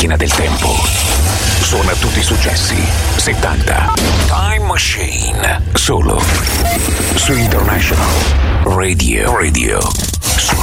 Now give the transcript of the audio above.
macchina del tempo. Suona tutti i successi 70. Time Machine. Solo su International Radio.